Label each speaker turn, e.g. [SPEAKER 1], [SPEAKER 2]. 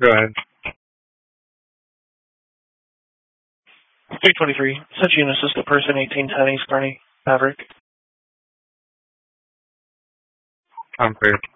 [SPEAKER 1] Go ahead.
[SPEAKER 2] 323. Such an assistant person, 1810 East Kearney, Maverick.
[SPEAKER 1] I'm clear.